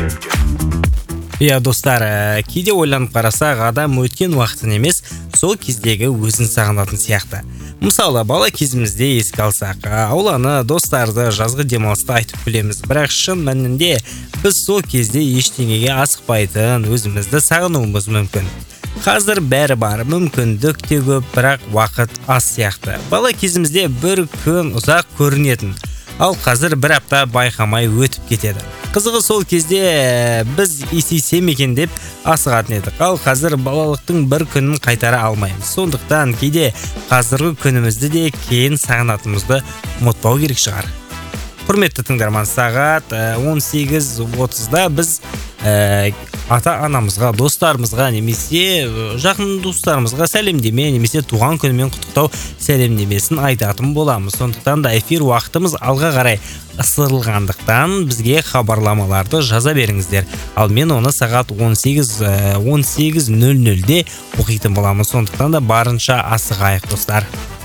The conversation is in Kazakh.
Иә достар, кейде ойланып қарасақ, адам өткен уақытын емес, сол кездегі өзін сағынатын сияқты. Мысалы, бала кезімізде еске алсақ, ауланы, достарды, жазғы демалысты айтып білеміз. Бірақ шын мәнінде біз сол кезде ештеңеге асықпайтын, өзімізді сағынуымыз мүмкін. Қазір бәрі бар, мүмкіндік те көп, бірақ уақыт аз сияқты. Бала кезімізде бір күн ұзақ көрінетін, ал қазір бір апта байқамай өтіп кетеді. Қызығы сол кезде біз есейсем екен деп асығатын едік. Ал қазір балалықтың бір күнін қайтара алмаймыз. Сондықтан кейде қазіргі күнімізді де кейін сағынатынымызды ұмытпау керек шығар. Құрметті тыңдарман, сағат 18:30-да біз ата-анамызға, достарымызға, немесе жақын достарымызға сәлемдеме, немесе туған күнімен құттықтау сәлемдемесін айтатын боламыз. Сондықтан да эфир уақытымыз алға қарай ысырылғандықтан бізге хабарламаларды жаза беріңіздер. Ал мен оны сағат 18:00-де оқитын боламыз. Сондықтан да барынша асығайық достар.